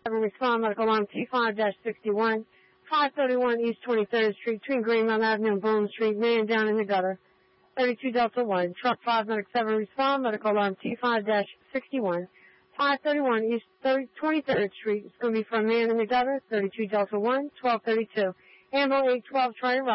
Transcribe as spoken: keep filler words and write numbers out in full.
Respond medical alarm T five sixty-one, five thirty-one East twenty-third Street, between Greenmount Avenue and Boone Street, man down in the gutter. thirty-two Delta one, truck five medic seven, respond medical alarm T five sixty-one, five thirty-one East twenty-third Street. It's going to be from man in the gutter, thirty-two Delta one, twelve thirty-two. Ambo eight twelve, try to